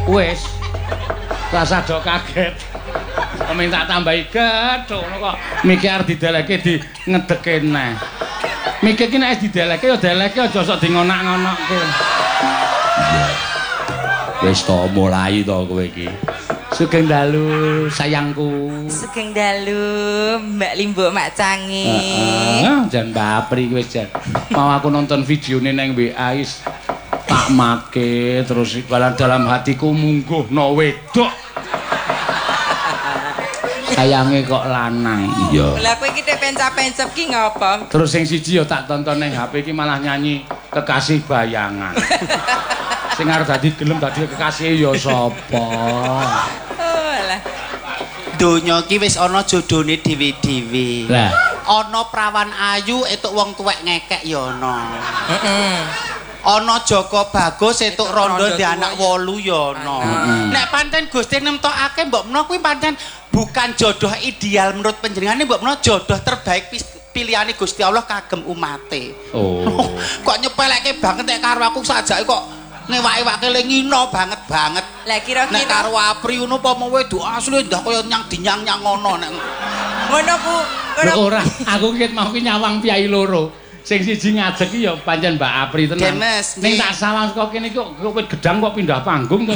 Wis. Rasa do kaget. Minta tambahi gethuk kok mikir arep didelekke di ngedeke neh. Mikir ki nek didelekke ya deleke aja sok dingonak-ngonokke. Wis to mulai to kowe iki. Sugeng dalu sayangku. Sugeng dalu Mbak Limbo Mak Cangi. Jan bapri wis jan. Mau aku nonton videone nang WA is tak make terus dalam hatiku mungguhno wedok. Sayange kok lanang. Iya. Lah kowe iki nek pencap-pencep ki ngopo? Terus sing siji ya tak tonton ning HP iki malah nyanyi Kekasih Bayangan. Sing arep dadi gelem dadi kekasih ya sapa? Oh lah. Donya iki wis ana jodhone dhewe-dhewe. Lah, ana prawan ayu etuk wong tuwek ngekek ya ana. Heeh. Ana Joko Bagus etuk rondo di anak 8 ya ana. Nek pancen Gusti nemtokake mbok menawa kuwi pancen bukan jodoh ideal menurut panjenengan mbok menawa jodoh terbaik pilihane Gusti Allah kagem umate. Oh. Kok nyepeleke banget nek karo aku sajake kok ngewak-ewake le ngino banget. Lah kira-kira nek karo Apri ngono apa mau wedok asli ndak kaya nyang dinyang-nyang ngono nek. Ngono ku. Ora, aku ket mau ki nyawang piyai loro. Sing siji ngajek ki ya pancen Mbak Apri tenan. Ning tak sawang saka kene kok wit gedang kok pindah panggung to.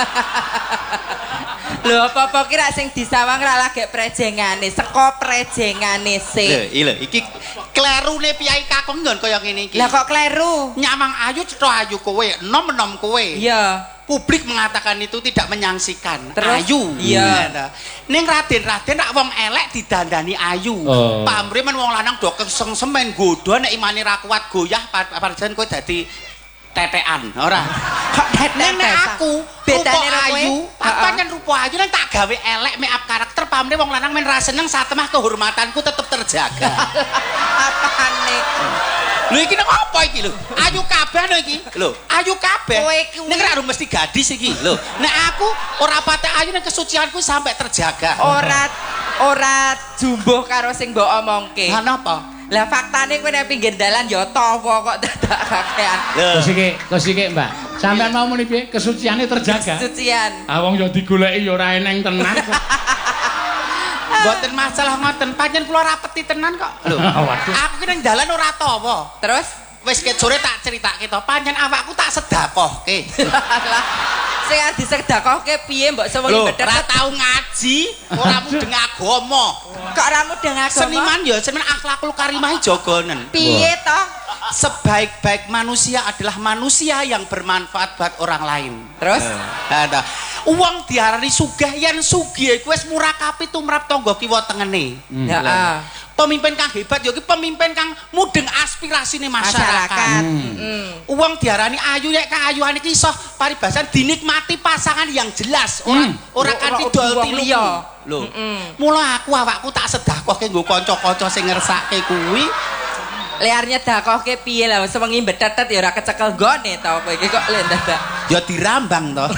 Lho apa-apa ki rak sing disawang ra lagi prejengane, saka prejengane sik. Lho iki klerune piyai kakung nggon kaya ngene iki. Lah kok kleru? Nyamang ayu cetha ayu kowe, enom-enom kowe. Iya. Publik mengatakan itu tidak menyangsikan. Terus? Ayu. Iya. Ning Raden rak wong elek didandani ayu. Pamrih men wong lanang do kesengsemen godho nek imane ra kuat goyah parajan kowe dadi tetekan ora. Nek aku bedane ayu, pancen rupa ayu nek tak gawe elek make up karakter pamrih wong lanang men ra seneng satemah kehormatanku tetep terjaga. Apane? Lho iki nang apa iki lho? Ayu kabeh lho iki. Lho, ayu kabeh. Nek ra mesti gadis iki. Lho, nek aku ora patek ayu nek kesucianku sampai terjaga. Ora jumbuh karo sing mbok omongke. Lah napa? Lah faktane kowe nek pinggir dalan ya tawa kok dadak kakean. Terus iki, Mbak. Sampeyan mau muni piye? Kesuciane terjaga. Kesucian. Ah wong ya digoleki ya ora eneng tenan. Mboten masalah ngoten, pancen kula rapeti tenan kok. Lho. Aku ki nang dalan ora tawa. Terus wis ket sore tak critakake to, pancen awakku tak sedakohke. Lah sing disedakohke piye mbok sewengi bedhet ora tau ngaji, ora mudeng agama. Kok ora mudeng agama? Seniman ya seniman akhlakul karimah jogonen. Piye to? Sebaik-baik manusia adalah manusia yang bermanfaat buat orang lain. Terus? Nah, uang diarani sugih yen sugih iku wis murakapi tumrap tangga kiwa tengene. Heeh. Pemimpin kang hebat ya iki pemimpin kang mudeng aspirasine masyarakat. Uang diarani ayu nek kaayuhan iki iso paribasan dinikmati pasangan yang jelas, ora kanthi dol tilu. Lho. Mula awakku tak sedekahke nggo kanca-kanca sing ngersake kuwi. Liarnya dakohke piye lah sewengi betetet ya ora kecekel gone to kowe iki kok lek dadak. Ya dirambang to.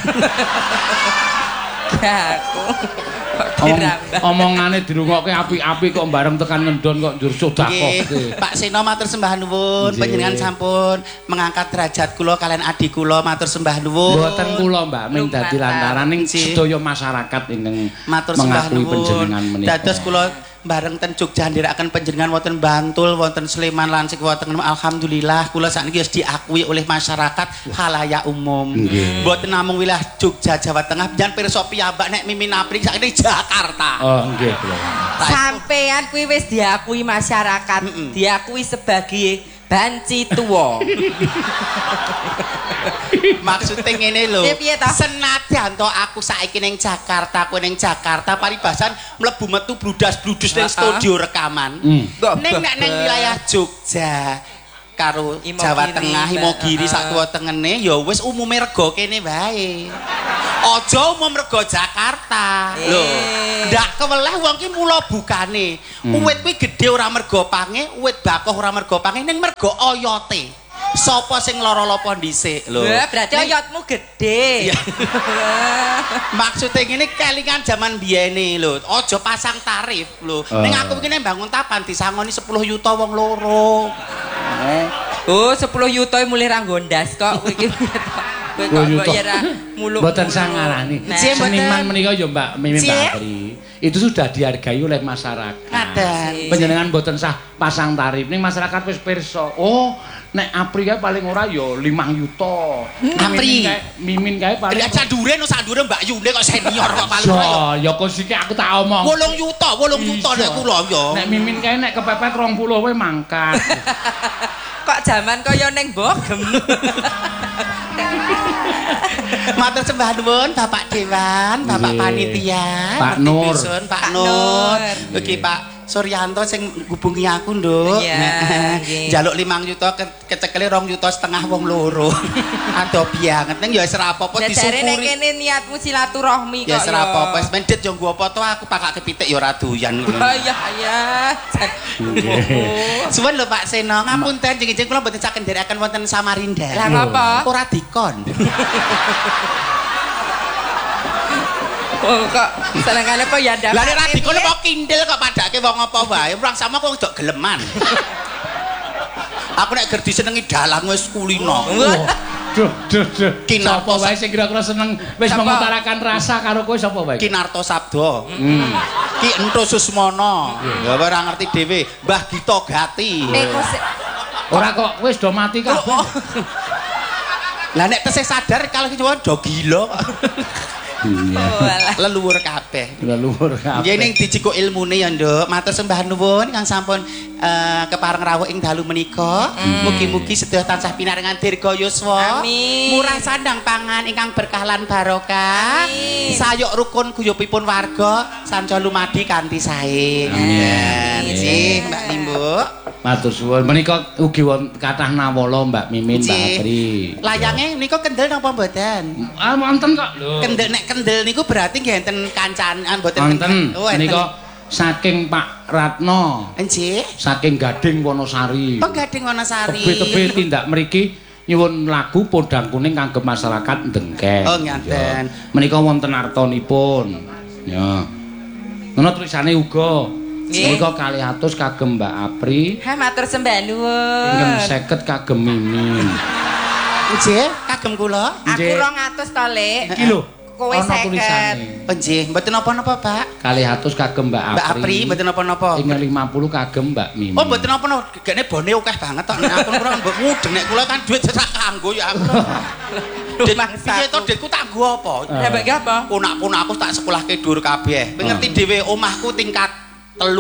Aku. Dirambang. Omongane dirungokke apik-apik kok bareng tekan ngendon kok njur sedakohke. Pak Seno matur sembah nuwun, panjenengan sampun mengangkat derajat kula kalian adik kula matur sembah nuwun. Mboten kula Mbak, ming dadi lantaraning sedaya masyarakat ingkang mengakui panjenengan menika. Dados kula bareng ten Jogja ndherekaken panjenengan wonten Bantul, wonten Sleman lan sing wonten alhamdulillah kula sakniki wis diakui oleh masyarakat halayak umum. Mboten namung wilayah Jogja Jawa Tengah, jan pirsa piyambak nek mimin apri sakniki Jakarta. Oh nggih kula. Sampean kuwi wis diakui masyarakat, diakui sebagai banci tuwa. Maksudnya ngene lho. Senadyan to aku saiki ning Jakarta, kowe ning Jakarta paribasan mlebu metu bludas-bludus ning studio rekaman. Ning nek ning wilayah Jogja karo Jawa Tengah, Imogiri sak tuwa tengene ya wis umume rega kene wae. Aja umum rega Jakarta. Lho, ndak keweleh wong ki mula bukane. Uwit kuwi gedhe ora merga pange, uwit bakoh ora merga pange ning merga oyote. Sapa sing lara-lapa dhisik lho. Berarti oyotmu gedhe. Maksudnya ngene kelingan jaman biyene lho. Aja pasang tarif lho. Ning aku iki nek bangun tapan disangoni 10 yuta wong loro. Oh, 10 yuta mulih ra nggondas kok kowe iki. Kowe kok mbok ya Mboten sangarani. Seniman menika ya Mbak Mimin Mbak Apri. Itu sudah dihargai oleh masyarakat. Panjenengan mboten sah pasang tarif ning masyarakat wis pirsa. Oh, nek Apri kae paling ora ya 5 yuta. Apri. Mimin kae paling. Ya sandure no sandure Mbak Yune kok senior kok paling. Ya kok siki aku tak omong. 8 yuta nek kula ya. Nek Mimin kae nek kepepet 20 wae mangkat. Kok jaman kaya ning Bogem. Matur sembah nuwun Bapak Dewan, Bapak Panitia, Pak Nur, Pak Nur. Iki Pak Suryanto sing ngubungi aku, Nduk. Njaluk 5 juta kecekele 2,5 juta wong loro. Adoh banget ning ya wis ora apa-apa disyukuri. Jarene kene niatmu silaturahmi kok. Ya wis ora apa-apa, wis mendhet yo nggo apa to aku pakake pitik ya ora doyan. Ya. Suwun lho Pak Seno, ngapunten jeneng kula mboten saged nderekaken wonten Samarinda. Lah napa? Ora dikon. Oh kok senengane kok ya ndak. Lah nek ra dikon kok kindil kok padake wong apa wae. Wong sama kok ndok geleman. Aku nek ger disenengi dalang wis kulino. Duh. Kinarto wae sing kira-kira seneng wis mengutarakan rasa karo kowe sapa wae? Kinarto Sabda. Ki Entu Susmono. Ya ora ngerti dhewe. Mbah Gito Gati. Ora kok wis do mati kabeh. Lah nek tesih sadar kalau kiwa do gila. Leluhur kabeh. Nggih ning dijikuk ilmune ya, Nduk. Matur sembah nuwun ingkang sampun kepareng rawuh ing dalu menika. Mugi-mugi sedaya tansah pinaringan dirga yuswa. Murah sandang pangan ingkang berkah lan barokah. Sayuk rukun guyubipun warga sanca lumadi kanthi sae. Amin. Nggih, Mbak Limbu. Matur suwun. Menika ugi wonten kathah nawala Mbak Mimin, Mbak Apri. Layange nika kendel napa mboten? Ah wonten kok lho. Kendel niku berarti nggih enten kancanan mboten wonten. Menika saking Pak Ratno. Nggih. Saking Gading Wonosari. Gading Wonosari. Tebe-tebe tindak mriki nyuwun lagu Podang Kuning kangge masyarakat Ndengkeng. Oh ngaten. Menika wonten artanipun. Ya. Ngono tulisane uga. Menika 200 kagem Mbak Apri. Ha matur sembah nuwun. Ingkang 50 kagem Mimin. Nggih, kagem kula. Aku 200 to, Lek. Iki lho. Kowe 50. Oh nggih, mboten napa-napa, Pak. 200 kagem Mbak Apri. Mbak Apri mboten napa-napa. Ingkang 50 kagem Mbak Mimin. Oh mboten napa-napa, gene bone akeh banget tok. Nek aku ora mbok mudeng nek kula kan duit sak kanggo ya aku. Piye to dekku tak nggo apa? Ya mbak apa? Punak-punakku tak sekolahke dhuwur kabeh. Kowe ngerti dhewe omahku tingkat 3.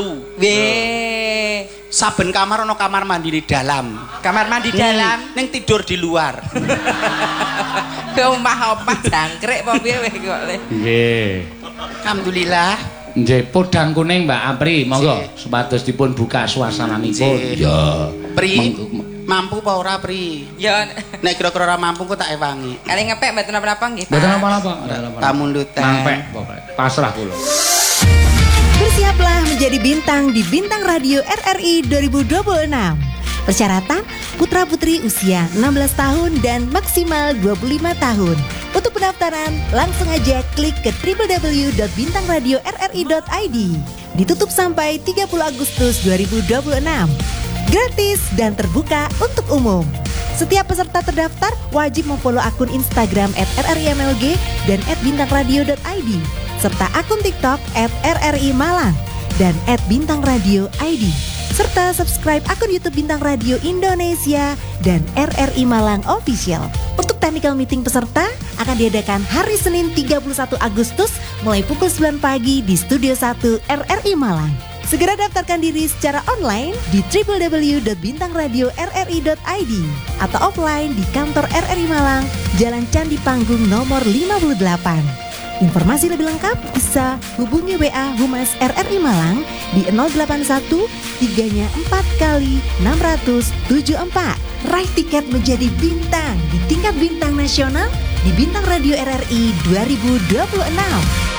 Weh. Saben kamar ana kamar mandi di dalam. Kamar mandi dalam, ning tidur di luar. Ke omah-omah jangkrik apa piye weh kok Le? Nggih. Alhamdulillah. Nggih, Podang Kuning Mbak Apri, monggo supados dipun buka suasananipun. Ya. Pri, mampu apa ora Pri? Ya nek kira-kira ora mampu kok tak ewangi. Kali ngepek mboten apa-apa nggih, Pak. Mboten apa-apa. Pamundutan. Nampek pokoke. Pasrah kula. Bersiaplah menjadi bintang di Bintang Radio RRI 2026. Persyaratan putra-putri usia 16 tahun dan maksimal 25 tahun. Untuk pendaftaran langsung aja klik ke www.bintangradiorri.id. Ditutup sampai 30 Agustus 2026. Gratis dan terbuka untuk umum. Setiap peserta terdaftar wajib memfollow akun Instagram @rrimlg dan @bintangradio.id serta akun TikTok @rrimalang dan @bintangradio.id serta subscribe akun YouTube Bintang Radio Indonesia dan RRI Malang Official. Untuk technical meeting peserta akan diadakan hari Senin 31 Agustus mulai pukul 9 pagi di Studio 1 RRI Malang. Segera daftarkan diri secara online di www.bintangradiorri.id atau offline di kantor RRI Malang, Jalan Candi Panggung nomor 58. Informasi lebih lengkap bisa hubungi WA Humas RRI Malang di 081 3-nya 4 kali 674. Raih tiket menjadi bintang di tingkat bintang nasional di Bintang Radio RRI 2026.